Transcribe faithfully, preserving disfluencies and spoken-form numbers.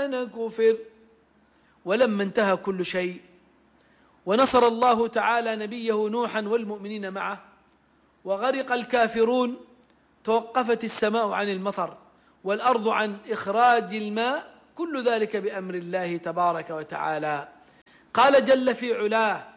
الإنسان كفر. ولما انتهى كل شيء ونصر الله تعالى نبيه نوحا والمؤمنين معه وغرق الكافرون، توقفت السماء عن المطر والأرض عن إخراج الماء، كل ذلك بأمر الله تبارك وتعالى. قال جل في علاه: